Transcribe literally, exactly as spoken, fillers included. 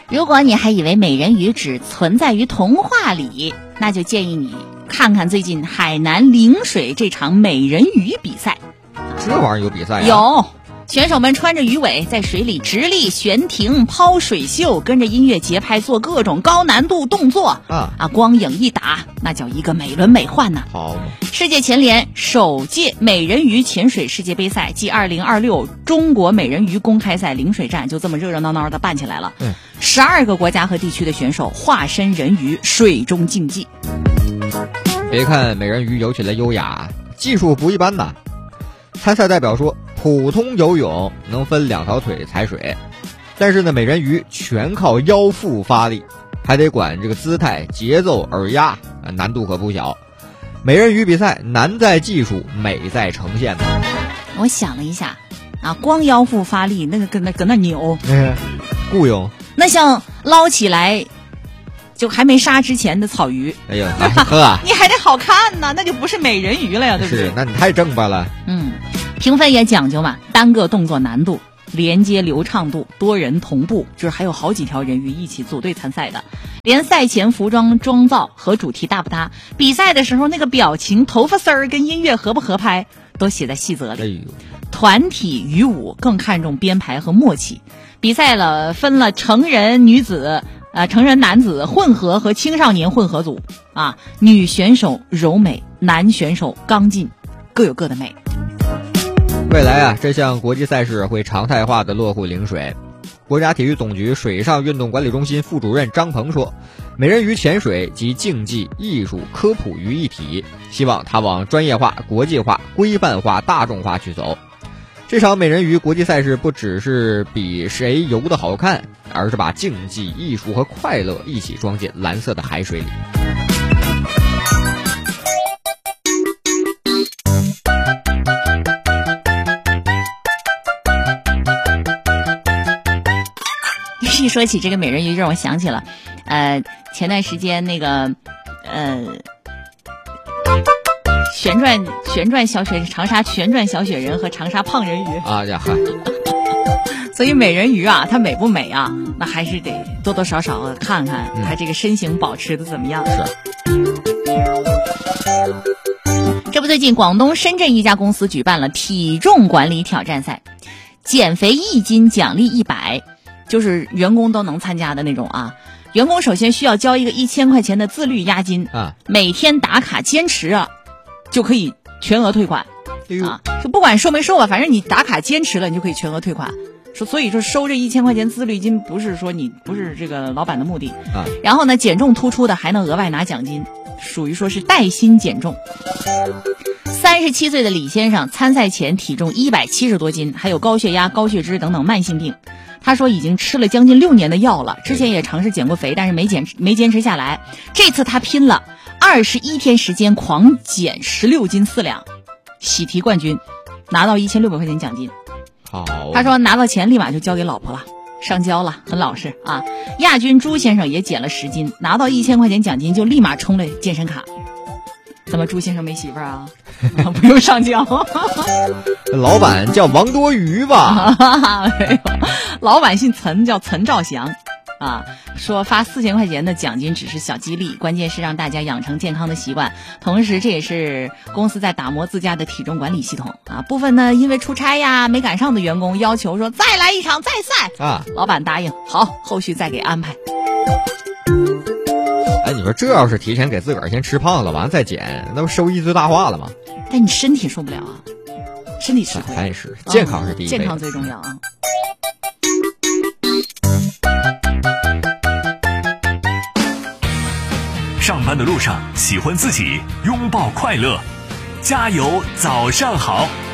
如果你还以为美人鱼只存在于童话里，那就建议你看看最近海南陵水这场美人鱼比赛。 这玩意儿有比赛呀？ 有，选手们穿着鱼尾在水里直立悬停抛水袖，跟着音乐节拍做各种高难度动作啊啊！光影一打，那叫一个美轮美奂呢。 好嘛！ 世界潜联首届美人鱼潜水世界杯赛暨二零二六中国美人鱼公开赛陵水站就这么热热闹闹的办起来了。 嗯， 十二个国家和地区的选手化身人鱼，水中竞技。 别看美人鱼游起来优雅，技术不一般呐。参赛代表说，普通游泳能分两条腿踩水，但是呢，美人鱼全靠腰腹发力，还得管这个姿态、节奏、耳压，难度可不小。美人鱼比赛难在技术，美在呈现。 我想了一下，啊，光腰腹发力，那个跟那跟那扭， 嗯，雇佣。 那像捞起来，就还没杀之前的草鱼， 哎呀，呵啊， 你还得好看呢，那就不是美人鱼了呀，对不对？ 是，那你太正吧了。 嗯，评分也讲究嘛，单个动作难度、连接流畅度、多人同步，就是还有好几条人鱼一起组队参赛的，连赛前服装妆造和主题搭不搭，比赛的时候那个表情、头发丝儿跟音乐合不合拍，都写在细则里。 哎呦， 团体鱼舞更看重编排和默契。比赛了，分了成人女子、呃成人男子混合和青少年混合组啊，女选手柔美，男选手刚劲，各有各的美。 未来啊，这项国际赛事会常态化的落户陵水。国家体育总局水上运动管理中心副主任张鹏说，美人鱼潜水集竞技、艺术、科普于一体，希望它往专业化、国际化、规范化、大众化去走。这场美人鱼国际赛事不只是比谁游得好看，而是把竞技、艺术和快乐一起装进蓝色的海水里。 一说起这个美人鱼，让我想起了，呃，前段时间那个，呃，旋转旋转小雪长沙旋转小雪人和长沙胖人鱼啊呀嗨！ 所以美人鱼啊，它美不美啊？那还是得多多少少看看它这个身形保持的怎么样。 是。 这不，最近广东深圳一家公司举办了体重管理挑战赛，减肥一斤奖励一百。就是员工都能参加的那种啊！员工首先需要交一个一千块钱的自律押金啊， 每天打卡坚持啊，就可以全额退款、 哎、 啊！就不管收没收吧，反正你打卡坚持了，你就可以全额退款。说所以说收这一千块钱自律金不是说你不是这个老板的目的啊。 然后呢，减重突出的还能额外拿奖金，属于说是带薪减重。三十七岁的李先生参赛前体重一百七十多斤，还有高血压、高血脂等等慢性病。他说已经吃了将近六年的药了，之前也尝试减过肥，但是没减没坚持下来。这次他拼了二十一天时间，狂减十六斤四两，喜提冠军，拿到一千六百块钱奖金。 好， 他说拿到钱立马就交给老婆了，上交了，很老实啊。亚军朱先生也减了十斤，拿到一千块钱奖金就立马充了健身卡。怎么朱先生没媳妇儿啊？不用上交。 老板叫王多鱼吧？ 老板姓岑，叫岑兆祥。啊，说发四千块钱的奖金只是小激励，关键是让大家养成健康的习惯。同时，这也是公司在打磨自家的体重管理系统啊。部分呢因为出差呀没赶上的员工要求说再来一场再赛啊， 老板答应，好，后续再给安排。 哎，你说这要是提前给自个儿先吃胖了，完了再减，那不收益最大化了吗？ 但你身体受不了啊，身体吃亏。 还是健康是第一、嗯， 健康最重要啊。 上班的路上，喜欢自己，拥抱快乐，加油，早上好。